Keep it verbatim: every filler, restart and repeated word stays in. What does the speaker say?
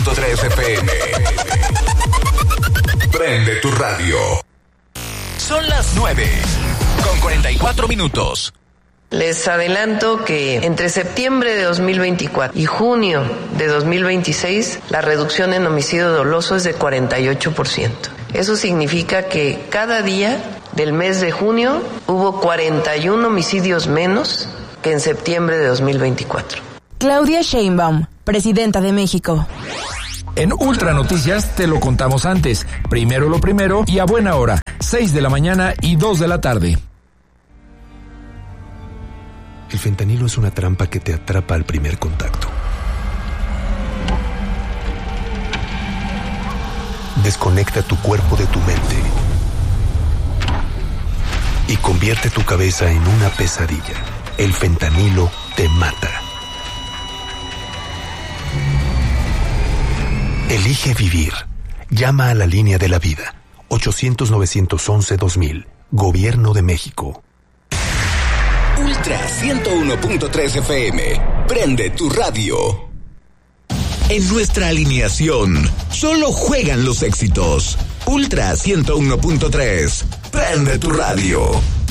punto tres F M. Prende tu radio. Son las nueve con cuarenta y cuatro minutos. Les adelanto que entre septiembre de dos mil veinticuatro y junio de dos mil veintiséis, la reducción en homicidio doloso es de cuarenta y ocho por ciento. Eso significa que cada día del mes de junio hubo cuarenta y uno homicidios menos que en septiembre de dos mil veinticuatro. Claudia Sheinbaum, presidenta de México. En Ultra Noticias te lo contamos antes. Primero lo primero y a buena hora. seis de la mañana y dos de la tarde. El fentanilo es una trampa que te atrapa al primer contacto. Desconecta tu cuerpo de tu mente y convierte tu cabeza en una pesadilla. El fentanilo te mata. Elige vivir. Llama a la línea de la vida. ochocientos, novecientos once, dos mil. Gobierno de México. Ultra ciento uno punto tres F M. Prende tu radio. En nuestra alineación, solo juegan los éxitos. Ultra ciento uno punto tres. Prende tu radio.